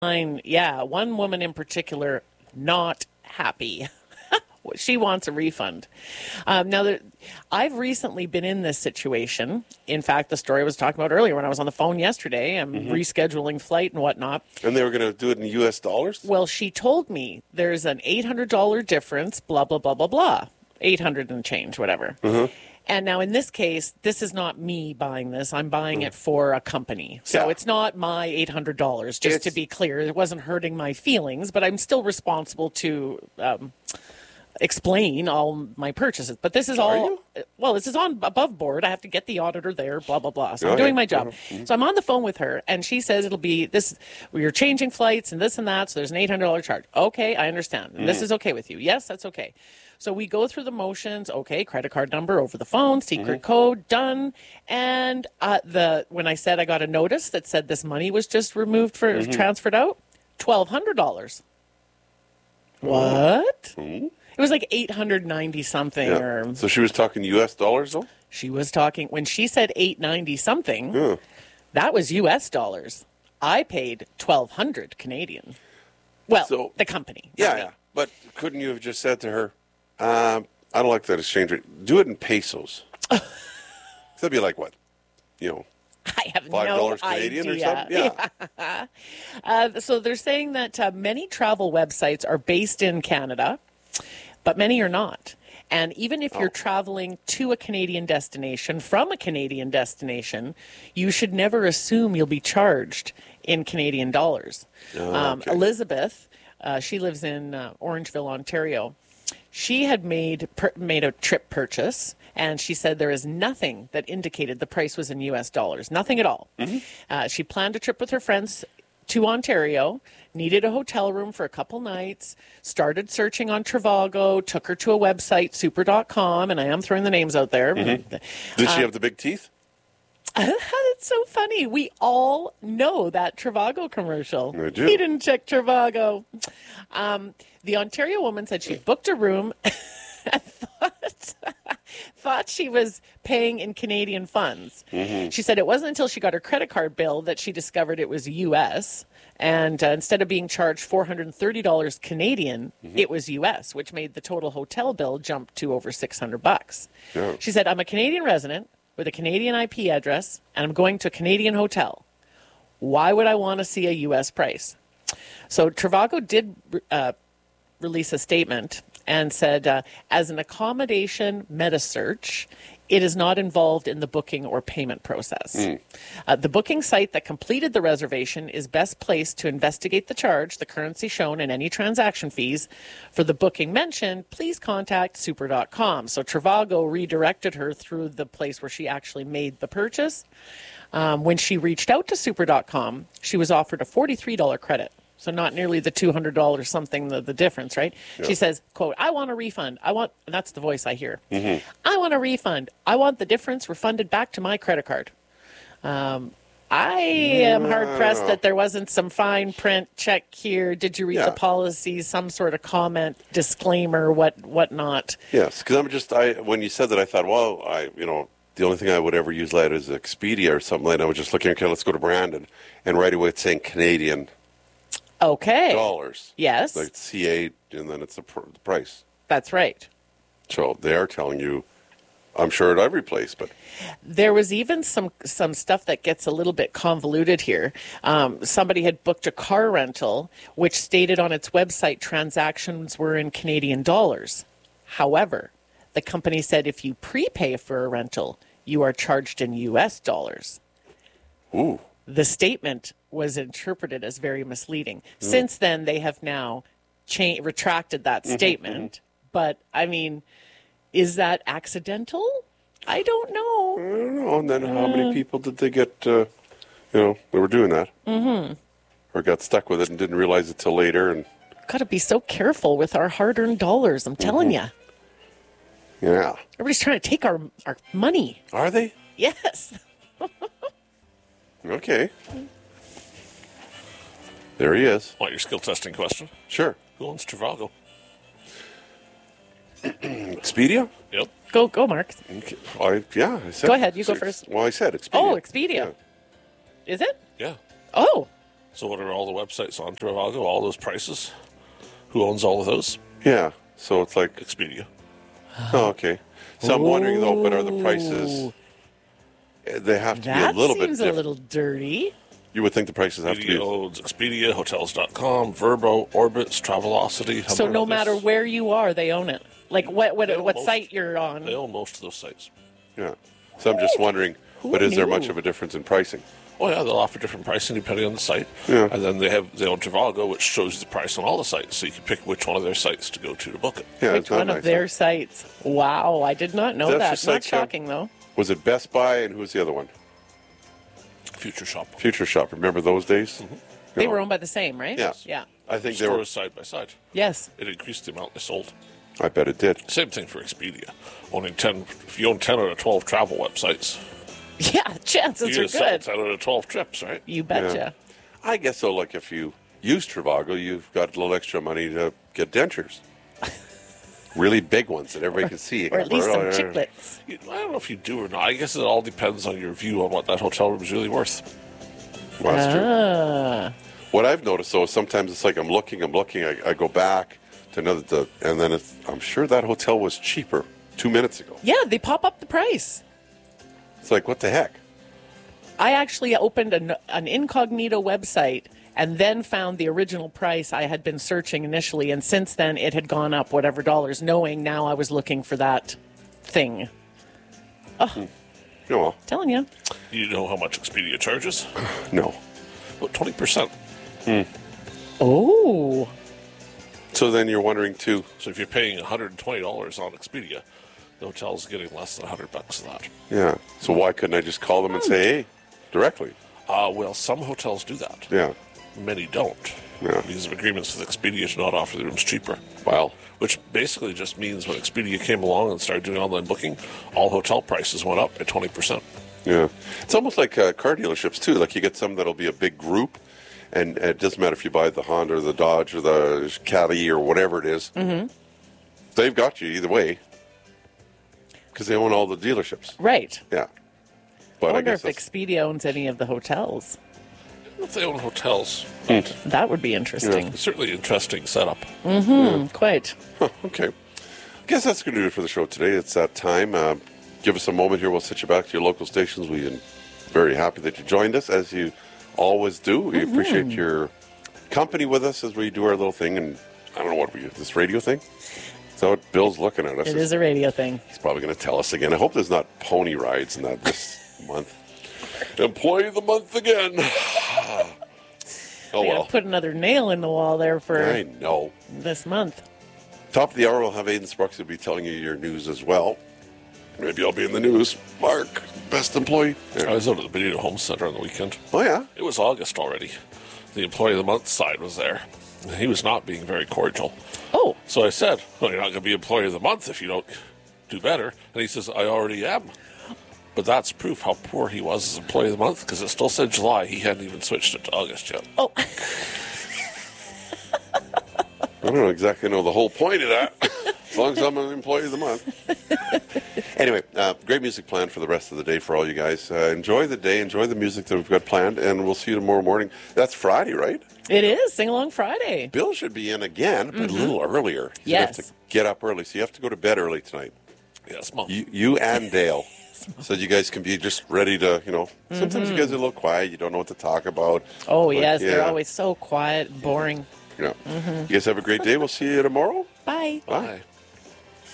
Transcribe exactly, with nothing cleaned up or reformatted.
Yeah, one woman in particular, not happy. She wants a refund. Um, now, there, I've recently been in this situation. In fact, the story I was talking about earlier when I was on the phone yesterday, I'm mm-hmm. rescheduling flight and whatnot. And they were going to do it in U S dollars? Well, she told me there's an eight hundred dollars difference, blah, blah, blah, blah, blah. eight hundred and change, whatever. Mm-hmm. And now in this case, this is not me buying this. I'm buying mm-hmm. it for a company. So yeah. it's not my eight hundred dollars, just it's... to be clear. It wasn't hurting my feelings, but I'm still responsible to... Um, explain all my purchases, but this is Are all you? well this is on above board. I have to get the auditor there, blah blah blah, so oh, I'm doing yeah. my job. Mm-hmm. So I'm on the phone with her and she says it'll be this, we're changing flights and this and that, so there's an eight hundred dollars charge. Okay, I understand. Mm-hmm. This is okay with you? Yes, that's okay. So we go through the motions. Okay, credit card number over the phone, secret mm-hmm. code, done. And uh, the when I said I got a notice that said this money was just removed for mm-hmm. transferred out, twelve hundred dollars. What? Mm-hmm. It was like eight hundred ninety something. Yeah. Or so she was talking U S dollars, though? She was talking, when she said eight ninety something, yeah. that was U S dollars. I paid twelve hundred Canadian. Well, so, the company. Yeah, yeah. But couldn't you have just said to her, um, I don't like that exchange rate. Do it in pesos. That'd be like what? You know, I have five dollars no Canadian idea. or something? Yeah. yeah. uh, so they're saying that uh, many travel websites are based in Canada, but many are not. And even if you're oh. traveling to a Canadian destination from a Canadian destination, you should never assume you'll be charged in Canadian dollars. Oh, um, okay. Elizabeth, uh, she lives in uh, Orangeville, Ontario. She had made per- made a trip purchase, and she said there is nothing that indicated the price was in U S dollars. Nothing at all. Mm-hmm. Uh, she planned a trip with her friends to Ontario, needed a hotel room for a couple nights, started searching on Trivago, took her to a website, super dot com, and I am throwing the names out there. Mm-hmm. Did she uh, have the big teeth? That's so funny. We all know that Trivago commercial. I do. He didn't check Trivago. Um, the Ontario woman said she booked a room and thought, thought she was paying in Canadian funds. Mm-hmm. She said it wasn't until she got her credit card bill that she discovered it was U S. And uh, instead of being charged four hundred thirty dollars Canadian, mm-hmm. it was U S, which made the total hotel bill jump to over six hundred bucks. Yeah. She said, I'm a Canadian resident with a Canadian I P address, and I'm going to a Canadian hotel. Why would I want to see a U S price? So Trivago did uh, release a statement and said, uh, as an accommodation meta-search, it is not involved in the booking or payment process. Mm. Uh, the booking site that completed the reservation is best placed to investigate the charge, the currency shown, and any transaction fees. For the booking mentioned, please contact super dot com. So Trivago redirected her through the place where she actually made the purchase. Um, when she reached out to super dot com, she was offered a forty-three dollars credit. So not nearly the two hundred dollars something, the, the difference, right? Yeah. She says, quote, I want a refund. I want, that's the voice I hear. Mm-hmm. I want a refund. I want the difference refunded back to my credit card. Um, I am hard-pressed that there wasn't some fine print check here. Did you read yeah. the policies, some sort of comment, disclaimer, what whatnot? Yes, because I'm just, I when you said that, I thought, well, I, you know, the only thing I would ever use that is Expedia or something like that. I was just looking, okay, let's go to Brandon. And right away it's saying Canadian. Okay. Dollars. Yes. Like C eight, and then it's the, pr- the price. That's right. So they are telling you, I'm sure at every place, but there was even some some stuff that gets a little bit convoluted here. Um, somebody had booked a car rental, which stated on its website transactions were in Canadian dollars. However, the company said if you prepay for a rental, you are charged in U S dollars. Ooh. The statement was interpreted as very misleading. Mm. Since then, they have now cha- retracted that mm-hmm, statement. Mm-hmm. But, I mean, is that accidental? I don't know. I don't know. And then uh, how many people did they get, uh, you know, they were doing that? Mm-hmm. Or got stuck with it and didn't realize it till later. And got to be so careful with our hard-earned dollars, I'm telling mm-hmm. you. Yeah. Everybody's trying to take our, our money. Are they? Yes. Okay. There he is. Want your skill testing question? Sure. Who owns Trivago? Expedia? Yep. Go, go, Mark. Okay. I, yeah, I said. Go ahead. You go first. Well, I said Expedia. Oh, Expedia. Yeah. Is it? Yeah. Oh. So what are all the websites on Trivago? All those prices? Who owns all of those? Yeah. So it's like, Expedia. oh, okay. So I'm wondering though, but are the prices? eh, They have to That be a little bit seems a different. little dirty. You would think the prices have to Expedia be. owns Expedia, Hotels dot com, Vrbo, Orbitz, Travelocity. So no Hummer, matter this- where you are, they own it. Like what what, They own what most- site you're on. They own most of those sites. Yeah. So I'm just wondering, Who but is there knew? much of a difference in pricing? Oh yeah, they'll offer different pricing depending on the site. Yeah. And then they have they own Trivago, which shows you the price on all the sites, so you can pick which one of their sites to go to to book it. Yeah. Which it's not one nice, of their huh? sites? Wow, I did not know That's that. just Not like, uh, shocking though. Was it Best Buy and who's the other one? Future Shop. Future Shop. Remember those days? You They know, were owned by the same, right? Yeah. Yeah. I think they were. Stores side by side. Yes. It increased the amount they sold. I bet it did. Same thing for Expedia. Owning ten, if you own ten out of twelve travel websites, Yeah, chances you are sell good. ten out of twelve trips, right? You betcha. Yeah. I guess so. Like if you use Trivago, you've got a little extra money to get dentures. Really big ones that everybody can see. Or at least some Oh, yeah. chiclets. You- I don't know if you do or not. I guess it all depends on your view on what that hotel room is really worth. Well, that's true. Ah. What I've noticed though is sometimes it's like I'm looking, I'm looking, I, I go back to another, the, and then it's, I'm sure that hotel was cheaper two minutes ago. Yeah, they pop up the price. It's like, what the heck? I actually opened an, an incognito website and then found the original price I had been searching initially, and since then it had gone up whatever dollars, knowing now I was looking for that thing. Oh, well, Telling you. You know how much Expedia charges? no. About twenty percent. Oh. So then you're wondering too, So if you're paying one hundred twenty dollars on Expedia, the hotel's getting less than one hundred bucks of that. yeah. So why couldn't I just call them and say, hey, directly? Uh, well, some hotels do that. Yeah. Many don't. Yeah. Because of agreements with Expedia to not offer the rooms cheaper. Wow. Which basically just means when Expedia came along and started doing online booking, all hotel prices went up by twenty percent. Yeah. It's almost like uh, car dealerships too. Like you get some that'll be a big group, and it doesn't matter if you buy the Honda or the Dodge or the Caddy or whatever it is. Mm-hmm. They've got you either way because they own all the dealerships. Right. Yeah. I But I, wonder guess if that's, Expedia owns any of the hotels. If they own hotels, That would be interesting. it's certainly an interesting setup. Mm, quite. huh, okay. I guess that's going to do it for the show today. It's that time. Uh, give us a moment here. We'll sit you back to your local stations. We're very happy that you joined us, as you always do. We appreciate your company with us as we do our little thing. And I don't know what we this radio thing. Is that what Bill's looking at us? It is a radio thing. He's probably going to tell us again. I hope there's not pony rides in that this month. Employee of the month again. Oh We're well. gonna put another nail in the wall there for I know. this month. Top of the hour, we'll have Aidan Sparks who'll be telling you your news as well. Maybe I'll be in the news. Mark, best employee. I was out at the Benito Home Center on the weekend. Oh yeah. It was August already. The Employee of the Month side was there. He was not being very cordial. Oh, So I said, well, you're not going to be Employee of the Month if you don't do better. And he says, I already am. But that's proof how poor he was as Employee of the Month, because it still said July. He hadn't even switched it to August yet. oh, I don't exactly know the whole point of that. As long as I'm an employee of the month. Anyway, uh, great music planned for the rest of the day for all you guys. Uh, enjoy the day. Enjoy the music that we've got planned, and we'll see you tomorrow morning. That's Friday, right? it is Sing Along Friday. Bill should be in again, but a little earlier. You Yes. have to get up early, so you have to go to bed early tonight. Yes, Mom. You, you and Dale. So you guys can be just ready to, you know, sometimes you guys are a little quiet. You don't know what to talk about. Oh, But, yes, they're yeah, always so quiet and boring. You know. You guys have a great day. We'll see you tomorrow. Bye. Bye. Bye.